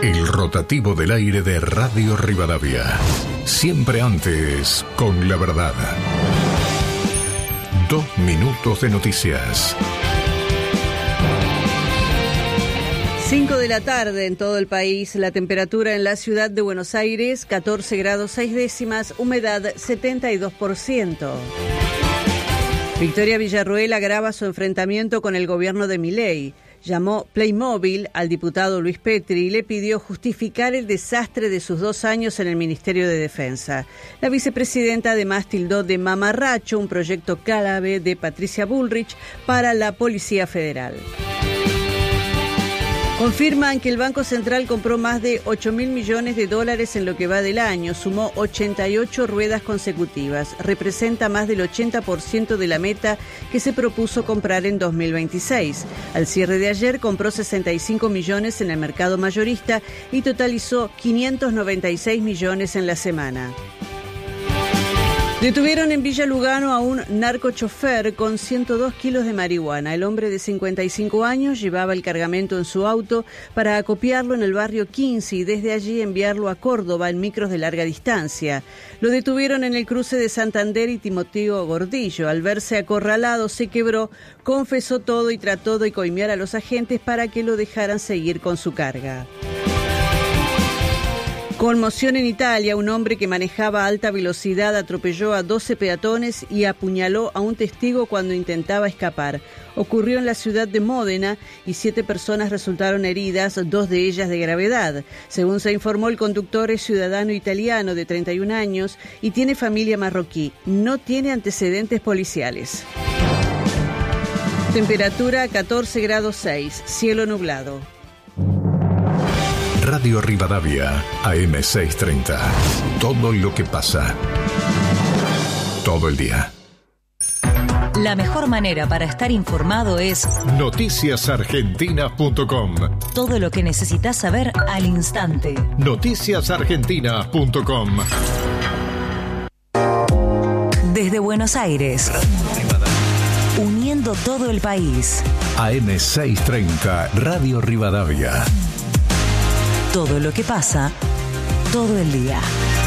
El rotativo del aire de Radio Rivadavia. Siempre antes, con la verdad. 2 minutos de noticias. 5 de la tarde en todo el país. La temperatura en la ciudad de Buenos Aires, 14 grados 6 décimas, humedad 72%. Victoria Villarruel agrava su enfrentamiento con el gobierno de Milei. Llamó Playmobil al diputado Luis Petri y le pidió justificar el desastre de sus 2 años en el Ministerio de Defensa. La vicepresidenta además tildó de mamarracho un proyecto clave de Patricia Bullrich para la Policía Federal. Confirman que el Banco Central compró más de 8.000 millones de dólares en lo que va del año, sumó 88 ruedas consecutivas, representa más del 80% de la meta que se propuso comprar en 2026. Al cierre de ayer compró 65 millones en el mercado mayorista y totalizó 596 millones en la semana. Detuvieron en Villa Lugano a un narcochofer con 102 kilos de marihuana. El hombre de 55 años llevaba el cargamento en su auto para acopiarlo en el barrio 15 y desde allí enviarlo a Córdoba en micros de larga distancia. Lo detuvieron en el cruce de Santander y Timoteo Gordillo. Al verse acorralado se quebró, confesó todo y trató de coimear a los agentes para que lo dejaran seguir con su carga. Conmoción en Italia, un hombre que manejaba a alta velocidad atropelló a 12 peatones y apuñaló a un testigo cuando intentaba escapar. Ocurrió en la ciudad de Módena y 7 personas resultaron heridas, 2 de ellas de gravedad. Según se informó, el conductor es ciudadano italiano de 31 años y tiene familia marroquí. No tiene antecedentes policiales. Temperatura 14 grados 6, cielo nublado. Radio Rivadavia, AM 630. Todo lo que pasa. Todo el día. La mejor manera para estar informado es noticiasargentinas.com. Todo lo que necesitas saber al instante. Noticiasargentinas.com. Desde Buenos Aires. Uniendo todo el país. AM 630, Radio Rivadavia. Todo lo que pasa, todo el día.